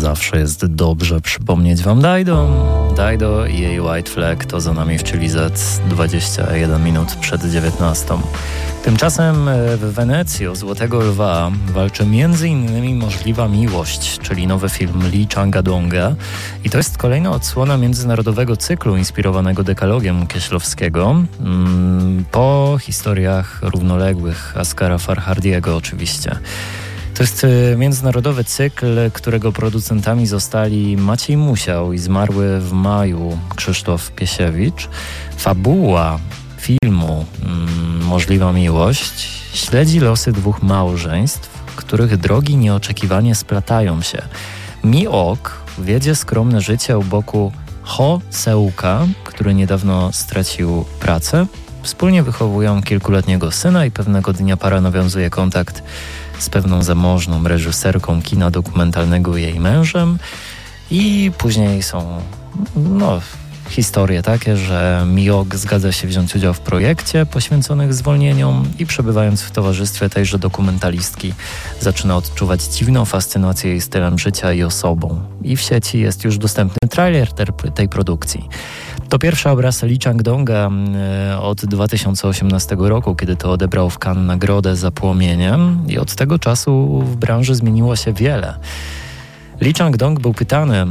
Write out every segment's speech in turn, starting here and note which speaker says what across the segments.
Speaker 1: zawsze jest dobrze przypomnieć wam Dido i jej White Flag to za nami w Chili Z 21 minut przed 19. Tymczasem w Wenecji o Złotego Lwa walczy m.in. Możliwa miłość, czyli nowy film Lee Chang-donga i to jest kolejna odsłona międzynarodowego cyklu inspirowanego dekalogiem Kieślowskiego po historiach równoległych Asghara Farhadiego oczywiście. To jest międzynarodowy cykl, którego producentami zostali Maciej Musiał i zmarły w maju Krzysztof Piesiewicz. Fabuła filmu Możliwa miłość śledzi losy dwóch małżeństw, których drogi nieoczekiwanie splatają się. Mi-ok wiedzie skromne życie u boku Ho Seuka, który niedawno stracił pracę. Wspólnie wychowują kilkuletniego syna i pewnego dnia para nawiązuje kontakt z pewną zamożną reżyserką kina dokumentalnego i jej mężem i później są historie takie, że Mi-ok zgadza się wziąć udział w projekcie poświęconych zwolnieniom i przebywając w towarzystwie tejże dokumentalistki zaczyna odczuwać dziwną fascynację jej stylem życia i osobą. I w sieci jest już dostępny trailer tej produkcji. To pierwszy obraz Lee Chang-donga od 2018 roku, kiedy to odebrał w Cannes nagrodę za Płomieniem i od tego czasu w branży zmieniło się wiele. Lee Chang-dong był pytany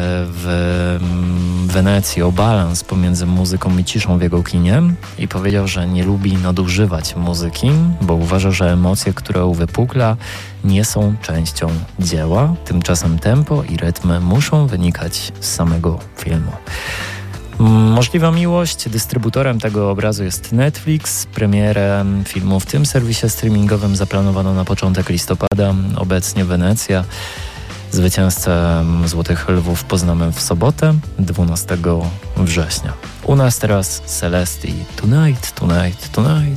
Speaker 1: w Wenecji o balans pomiędzy muzyką i ciszą w jego kinie i powiedział, że nie lubi nadużywać muzyki, bo uważa, że emocje, które uwypukla, nie są częścią dzieła. Tymczasem tempo i rytmy muszą wynikać z samego filmu. Możliwa miłość. Dystrybutorem tego obrazu jest Netflix. Premierę filmu w tym serwisie streamingowym zaplanowano na początek listopada. Obecnie Wenecja. Zwycięzcę Złotych Lwów poznamy w sobotę, 12 września. U nas teraz Celesti. Tonight, tonight, tonight.